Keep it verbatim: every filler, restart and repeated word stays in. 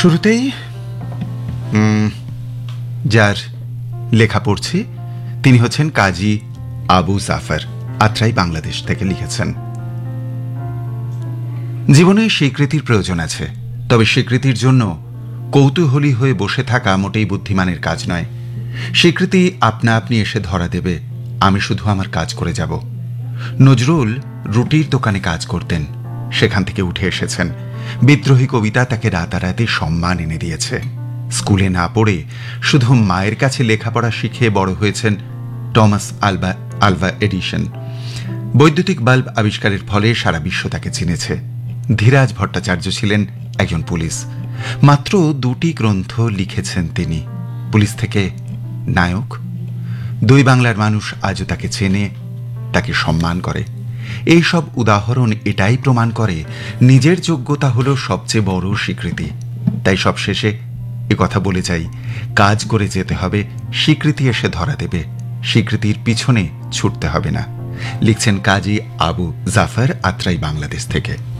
শুরুতেই যার লেখা পড়ছি তিনি হচ্ছেন কাজী আবু জাফর, আত্রাই বাংলাদেশ থেকে লিখেছেন। জীবনে স্বীকৃতির প্রয়োজন আছে, তবে স্বীকৃতির জন্য কৌতূহলী হয়ে বসে থাকা মোটেই বুদ্ধিমানের কাজ নয়। স্বীকৃতি আপনা আপনি এসে ধরা দেবে, আমি শুধু আমার কাজ করে যাব। নজরুল রুটির দোকানে কাজ করতেন, সেখান থেকে উঠে এসেছেন। বিদ্রোহী কবিতা তাকে রাতারাতি সম্মান এনে দিয়েছে। স্কুলে না পড়ে শুধু মায়ের কাছে লেখাপড়া শিখে বড় হয়েছেন টমাস আলভা আলভা এডিসন। বৈদ্যুতিক বাল্ব আবিষ্কারের ফলে সারা বিশ্ব তাকে চিনেছে। ধীরাজ ভট্টাচার্য ছিলেন একজন পুলিশ। মাত্র দুটি গ্রন্থ লিখেছেন তিনি। পুলিশ থেকে নায়ক। দুই বাংলার মানুষ আজও তাকে চেনে, তাকে সম্মান করে। এই সব উদাহরণ এটাই প্রমাণ করে নিজের যোগ্যতা হলো সবচেয়ে বড় স্বীকৃতি। তাই সবশেষে এ কথা বলে যাই, কাজ করে যেতে হবে, স্বীকৃতি এসে ধরা দেবে, স্বীকৃতির পিছনে ছুটতে হবে না। লিখছেন কাজী আবু জাফর, আত্রাই বাংলাদেশ থেকে।